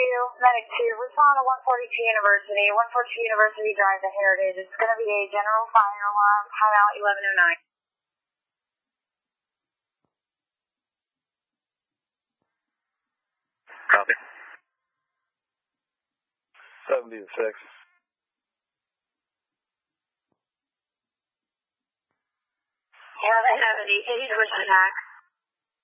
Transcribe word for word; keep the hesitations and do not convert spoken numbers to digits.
two, Medic two, respond to one forty-two University, one forty-two University Drive to Heritage. It's going to be a general fire alarm, timeout eleven oh nine. Copy. seventy to six. eleven seventy, eighty to attack.